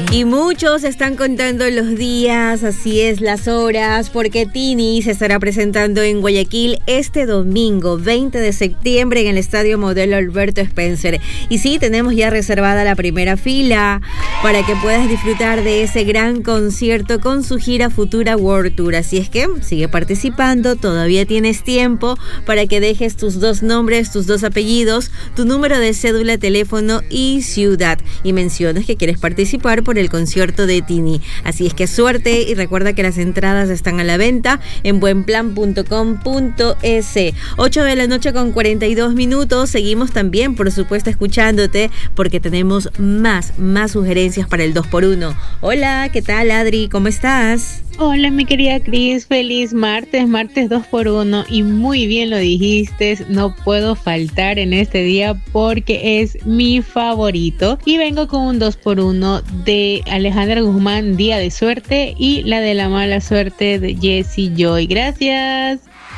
Y muchos están contando los días, así es, las horas, porque Tini se estará presentando en Guayaquil este domingo, 20 de septiembre, en el Estadio Modelo Alberto Spencer. Y sí, tenemos ya reservada la primera fila para que puedas disfrutar de ese gran concierto con su gira Futura World Tour. Así es que sigue participando, todavía tienes tiempo para que dejes tus 2 nombres, tus 2 apellidos, tu número de cédula, teléfono y ciudad, y menciones que quieres participar por el concierto de Tini. Así es que suerte, y recuerda que las entradas están a la venta en buenplan.com.es. 8 de la noche con 42 minutos. Seguimos también, por supuesto, escuchándote, porque tenemos más sugerencias para el 2x1. Hola, ¿qué tal, Adri? ¿Cómo estás? Hola, mi querida Cris, feliz martes 2x1, y muy bien lo dijiste, no puedo faltar en este día porque es mi favorito, y vengo con un 2x1 de Alejandra Guzmán, Día de Suerte, y la de la mala suerte de Jessie Joy. Gracias.